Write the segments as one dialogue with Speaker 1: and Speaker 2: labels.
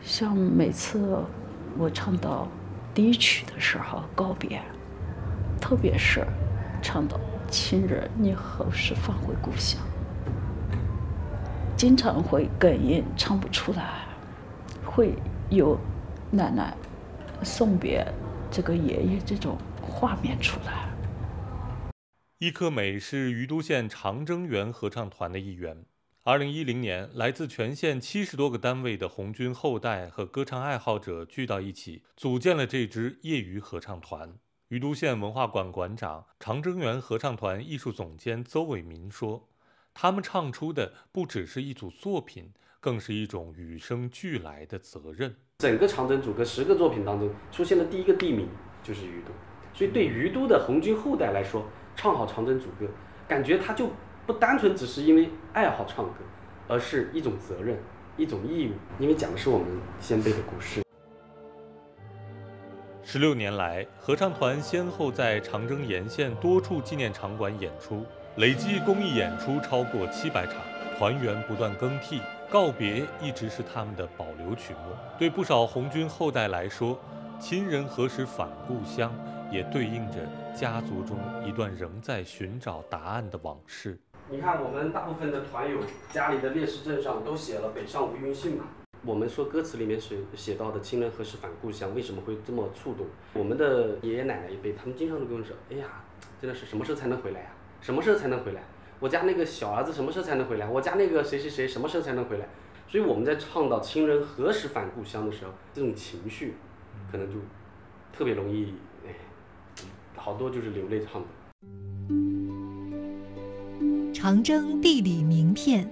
Speaker 1: 像每次我唱到第一曲的时候告别，特别是唱到亲人你何时返回故乡，经常会哽咽唱不出来，会有奶奶送别这个爷爷这种画面出来。
Speaker 2: 伊科美是于都县长征园合唱团的一员。2010年，来自全县70多个单位的红军后代和歌唱爱好者聚到一起，组建了这支业余合唱团。于都县文化馆馆长、长征园合唱团艺术总监邹伟民说：“他们唱出的不只是一组作品，更是一种与生俱来的责任。”
Speaker 3: 整个长征组歌10个作品当中，出现的第一个地名就是于都，所以对于都的红军后代来说，唱好长征组歌，感觉他就不单纯只是因为爱好唱歌，而是一种责任，一种义务，因为讲的是我们先辈的故事。
Speaker 2: 16年来，合唱团先后在长征沿线多处纪念场馆演出，累计公益演出超过700场，团员不断更替，告别一直是他们的保留曲目。对不少红军后代来说，亲人何时返故乡，也对应着家族中一段仍在寻找答案的往事。
Speaker 3: 你看，我们大部分的团友家里的烈士证上都写了“北上无音信”嘛。我们说歌词里面写到的亲人何时返故乡，为什么会这么触动？我们的爷爷奶奶一辈，他们经常都跟我说：“哎呀，真的是什么时候才能回来呀？什么时候才能回来？我家那个小儿子什么时候才能回来？我家那个谁谁谁什么时候才能回来？”所以我们在唱到亲人何时返故乡的时候，这种情绪可能就特别容易，好多就是流泪唱的。
Speaker 4: 长征地理名片。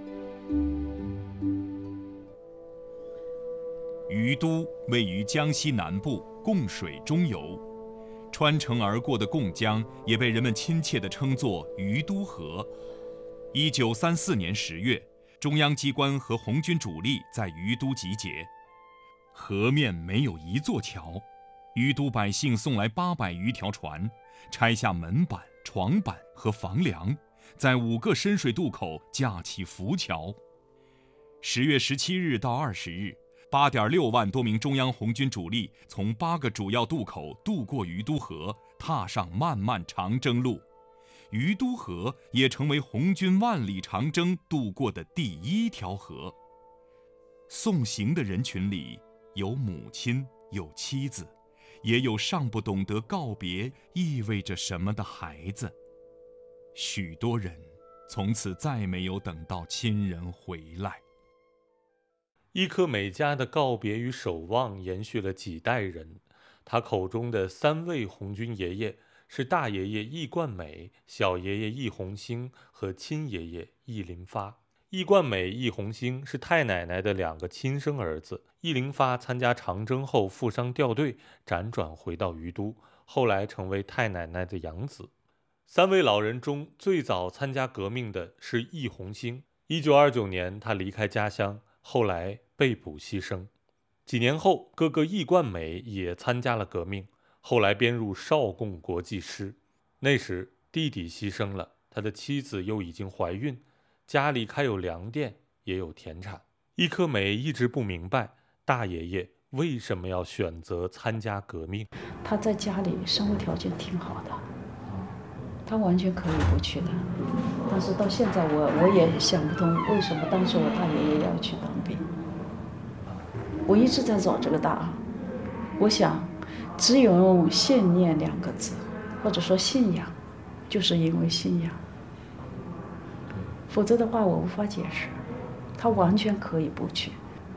Speaker 5: 于都位于江西南部，贡水中游，穿城而过的贡江也被人们亲切地称作于都河。1934年10月，中央机关和红军主力在于都集结。河面没有一座桥，于都百姓送来800余条船，拆下门板、床板和房梁，在5个深水渡口架起浮桥。10月17日到20日，8.6万多名中央红军主力从8个主要渡口渡过于都河，踏上漫漫长征路。于都河也成为红军万里长征渡过的第1条河。送行的人群里有母亲，有妻子，也有尚不懂得告别意味着什么的孩子。许多人从此再没有等到亲人回来。
Speaker 2: 伊科美家的告别与守望延续了几代人。他口中的3位红军爷爷是大爷爷易冠美、小爷爷易红星和亲爷爷易林发。易冠美、易红星是太奶奶的2个亲生儿子。易林发参加长征后负伤掉队，辗转回到于都，后来成为太奶奶的养子。3位老人中最早参加革命的是易红星。1929年，他离开家乡，后来被捕牺牲。几年后，哥哥易冠美也参加了革命，后来编入少共国际师。那时弟弟牺牲了，他的妻子又已经怀孕，家里开有粮店，也有田产。伊科美一直不明白大爷爷为什么要选择参加革命。
Speaker 1: 他在家里生活条件挺好的，他完全可以不去的，但是到现在我也想不通为什么当时我大爷爷要去当兵。我一直在找这个答案。我想只有用信念2个字，或者说信仰，就是因为信仰，否则的话我无法解释。他完全可以不去。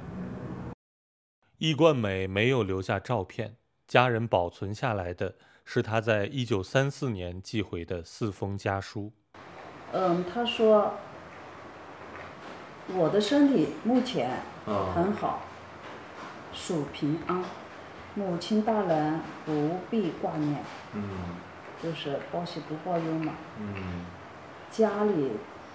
Speaker 2: 易冠美没有留下照片，家人保存下来的是他在1934年寄回的4封家书。
Speaker 1: 他说我的身体目前很好，属平安，母亲大人不必挂念，就是报喜不报忧嘛。家里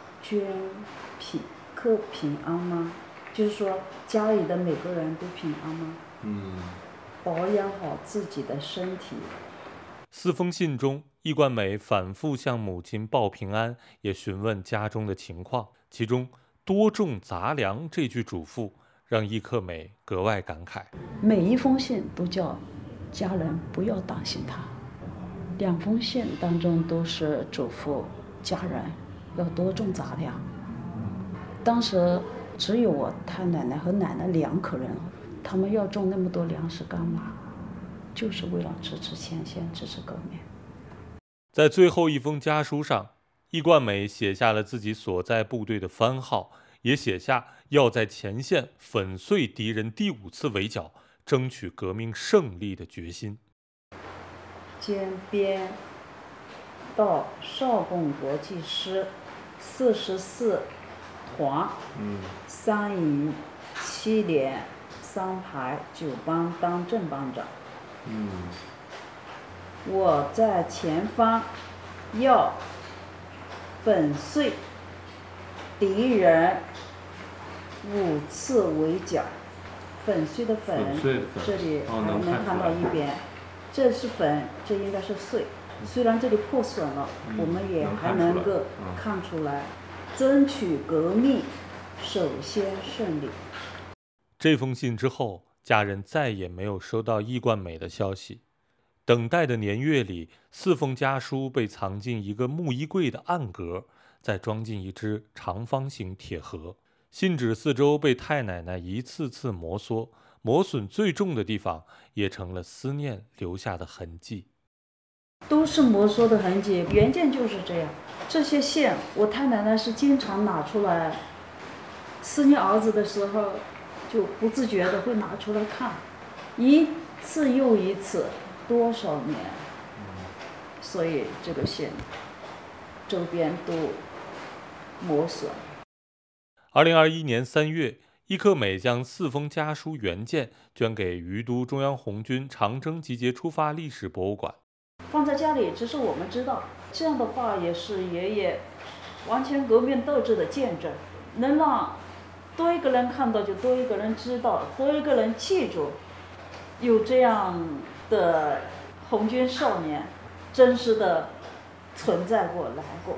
Speaker 1: 可平安吗？就是说家里的每个人都平安吗？保养好自己的身体。
Speaker 2: 4封信中，易冠美反复向母亲报平安，也询问家中的情况。其中多种杂粮这句嘱咐让易克美格外感慨。
Speaker 1: 每一封信都叫家人不要担心他，2封信当中都是嘱咐家人要多种杂粮。当时只有我太奶奶和奶奶2口人，他们要种那么多粮食干嘛？就是为了支持前线，支持革命。
Speaker 2: 在最后一封家书上，易冠美写下了自己所在部队的番号，也写下要在前线粉碎敌人第5次围剿，争取革命胜利的决心。
Speaker 1: 兼编到少共国际师44团3营7连3排9班当正班长。我在前方要粉碎敌人5次围剿。粉碎的粉，这里还能看到一边，这是粉，这应该是碎。虽然这里破损了，我们也还能够看出来，争取革命首先胜利。
Speaker 2: 这封信之后，家人再也没有收到易冠美的消息。等待的年月里，4封家书被藏进一个木衣柜的暗格，再装进一只长方形铁盒。信纸四周被太奶奶一次次摩挲，磨损最重的地方也成了思念留下的痕迹。
Speaker 1: 都是摩挲的痕迹，原件就是这样。这些线，我太奶奶是经常拿出来，思念儿子的时候，就不自觉的会拿出来看，一次又一次，多少年。所以这个线周边都磨损。
Speaker 2: 2021年3月，易克美将4封家书原件捐给于都中央红军长征集结出发历史博物馆。
Speaker 1: 放在家里，只是我们知道，这样的话也是爷爷完全革命斗志的见证，能让多一个人看到，就多一个人知道，多一个人记住，有这样的红军少年真实的存在过来过。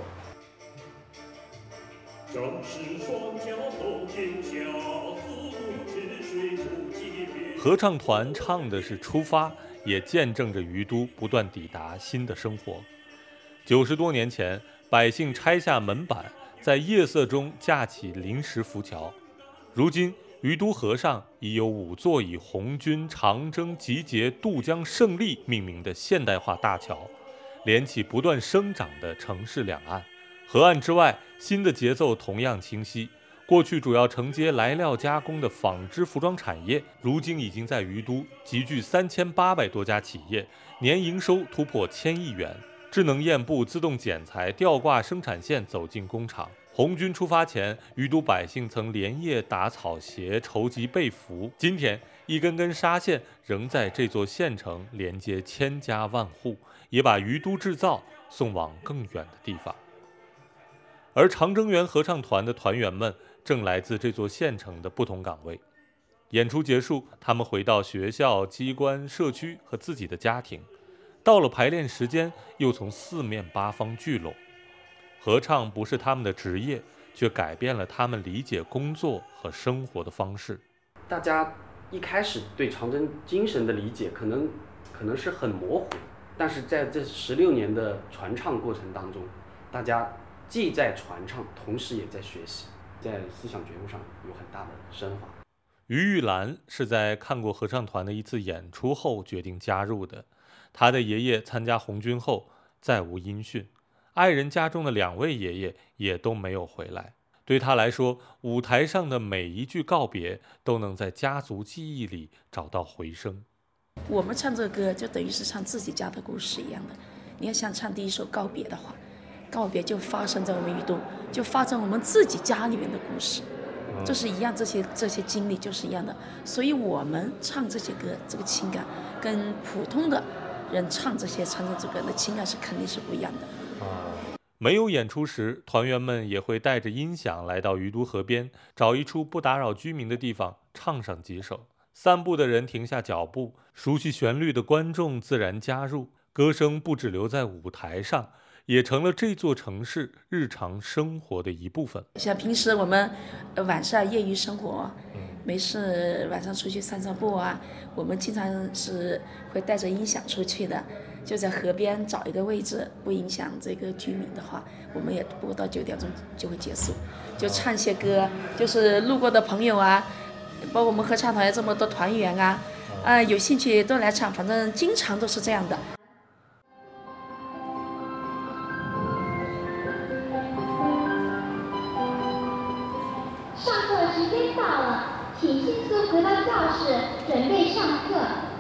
Speaker 6: 正是双脚走天下，四渡治水出奇变。
Speaker 2: 合唱团唱的是出发，也见证着于都不断抵达新的生活。90多年前，百姓拆下门板，在夜色中架起临时浮桥。如今，于都河上已有5座以红军长征集结渡江胜利命名的现代化大桥，连起不断生长的城市两岸。河岸之外，新的节奏同样清晰。过去主要承接来料加工的纺织服装产业，如今已经在于都集聚3800多家企业，年营收突破1000亿元。智能验布、自动剪裁、吊挂生产线走进工厂。红军出发前，于都百姓曾连夜打草鞋、筹集被服。今天，一根根纱线仍在这座县城连接千家万户，也把于都制造送往更远的地方。而长征园合唱团的团员们正来自这座县城的不同岗位。演出结束，他们回到学校、机关、社区和自己的家庭。到了排练时间，又从4面8方聚拢。合唱不是他们的职业，却改变了他们理解工作和生活的方式。
Speaker 3: 大家一开始对长征精神的理解可能是很模糊，但是在这16年的传唱过程当中，大家既在传唱，同时也在学习，在思想觉悟上有很大的升华。
Speaker 2: 于玉兰是在看过合唱团的一次演出后决定加入的。他的爷爷参加红军后再无音讯，爱人家中的2位爷爷也都没有回来。对他来说，舞台上的每一句告别都能在家族记忆里找到回声。
Speaker 7: 我们唱这个歌就等于是唱自己家的故事一样的。你要像唱第一首告别的话，告别就发生在我们于都，就发生我们自己家里面的故事，就是一样，这些经历就是一样的。所以我们唱这些歌，这个情感跟普通的人唱这些长征之歌的情感是肯定是不一样的。
Speaker 2: 没有演出时，团员们也会带着音响来到于都河边，找一处不打扰居民的地方唱上几首。散步的人停下脚步，熟悉旋律的观众自然加入。歌声不只留在舞台上，也成了这座城市日常生活的一部分。
Speaker 7: 像平时我们晚上业余生活， 没事晚上出去散散步啊，我们经常是会带着音响出去的，就在河边找一个位置，不影响这个居民的话，我们也播到9点钟就会结束，就唱些歌，就是路过的朋友啊，包括我们合唱团这么多团员啊，有兴趣都来唱，反正经常都是这样的。
Speaker 8: 上课时间到了，请迅速回到教室，准备上课。